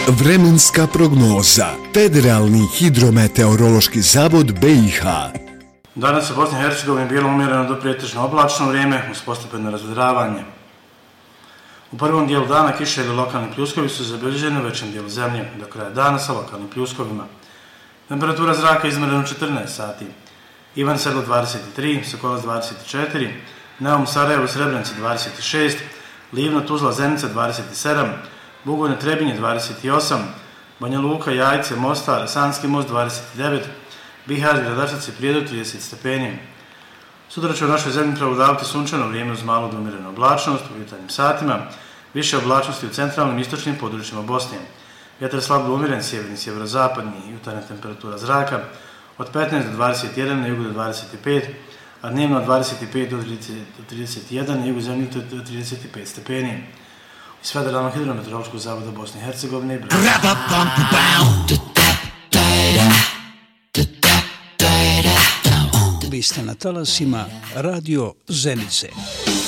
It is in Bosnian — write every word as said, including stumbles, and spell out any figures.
Vremenska prognoza. Federalni hidrometeorološki zavod B i H. Danas u Bosni i Hercegovini bilo umjereno do pretežno oblačno vrijeme uz postepeno razvedravanje. U prvom dijelu dana kiše ili lokalni pljuskovi su zabilježeni u većem dijelu zemlje, do kraja dana sa lokalnim pljuskovima. Temperatura zraka izmjerena u četrnaest sati. Ivan Sedlo dvadeset tri, Sokolac dvadeset četiri, Neum Sarajevo Srebrenci dvadeset šest, Livno Tuzla Zenica dvadeset sedam, Bugojno Trebinje dvadeset osam, Banja Luka, Jajce, Mostar, Sanski Most dvadeset devet, Bihar, Gradačac i Prijedor trideset stepeni. Sutra će u našoj zemlji prevladavati sunčano vrijeme uz malu do umjerenu oblačnost u jutarnjim satima, više oblačnosti u centralnim i istočnim područjima Bosne. Vjetar slab do umjeren, sjeverni, sjeverozapadni, jutarnja temperatura zraka od petnaest do dvadeset jedan, na jugu do dvadeset pet, a dnevno od dvadeset pet do trideset jedan, na jugu zemlje do trideset pet stepeni. Iz Federalnog hidrometeorološkog zavoda Bosne i Hercegovine. Vi ste na talasima Radio Zenice.